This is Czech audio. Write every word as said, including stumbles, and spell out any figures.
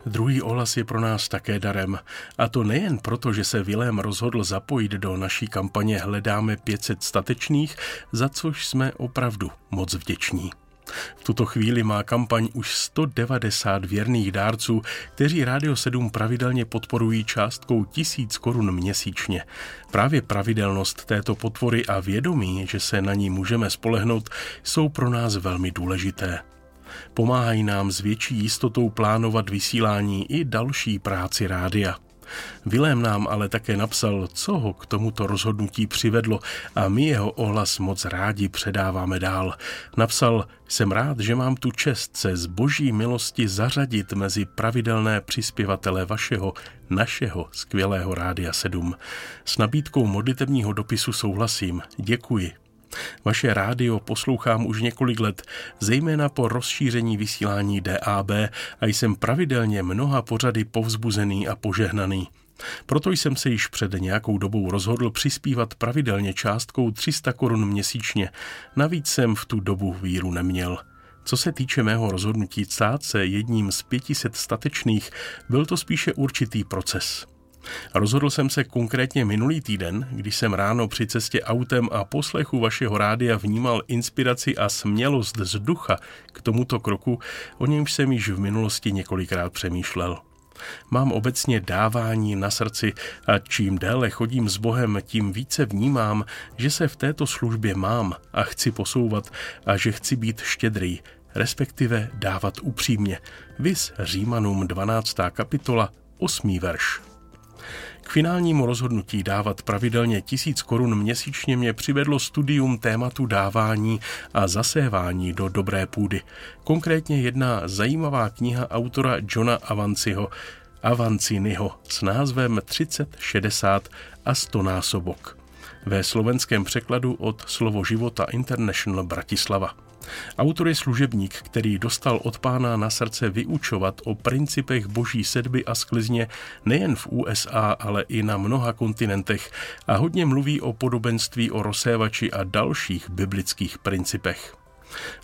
Druhý ohlas je pro nás také darem. A to nejen proto, že se Vilém rozhodl zapojit do naší kampaně Hledáme pět set statečných, za což jsme opravdu moc vděční. V tuto chvíli má kampaň už sto devadesát věrných dárců, kteří Rádio sedm pravidelně podporují částkou tisíc korun měsíčně. Právě pravidelnost této podpory a vědomí, že se na ní můžeme spolehnout, jsou pro nás velmi důležité. Pomáhají nám s větší jistotou plánovat vysílání i další práci rádia. Vilém nám ale také napsal, co ho k tomuto rozhodnutí přivedlo a my jeho ohlas moc rádi předáváme dál. Napsal, jsem rád, že mám tu čest se z boží milosti zařadit mezi pravidelné přispěvatele vašeho, našeho skvělého Rádia sedm. S nabídkou modlitevního dopisu souhlasím. Děkuji. Vaše rádio poslouchám už několik let, zejména po rozšíření vysílání D A B a jsem pravidelně mnoha pořady povzbuzený a požehnaný. Proto jsem se již před nějakou dobou rozhodl přispívat pravidelně částkou tři sta korun měsíčně. Navíc jsem v tu dobu víru neměl. Co se týče mého rozhodnutí stát se jedním z pěti set statečných, byl to spíše určitý proces. Rozhodl jsem se konkrétně minulý týden, když jsem ráno při cestě autem a poslechu vašeho rádia vnímal inspiraci a smělost z ducha k tomuto kroku, o němž jsem již v minulosti několikrát přemýšlel. Mám obecně dávání na srdci a čím déle chodím s Bohem, tím více vnímám, že se v této službě mám a chci posouvat a že chci být štědrý, respektive dávat upřímně. Vis Římanům dvanáctá kapitola, osmý verš. K finálnímu rozhodnutí dávat pravidelně tisíc korun měsíčně mě přivedlo studium tématu dávání a zasévání do dobré půdy. Konkrétně jedna zajímavá kniha autora Johna Avanciho, Avanciniho s názvem třicet, šedesát a sto násobok. Ve slovenském překladu od Slovo života International Bratislava. Autor je služebník, který dostal od Pána na srdce vyučovat o principech boží sedby a sklizně nejen v U S A, ale i na mnoha kontinentech a hodně mluví o podobenství o rozsévači a dalších biblických principech.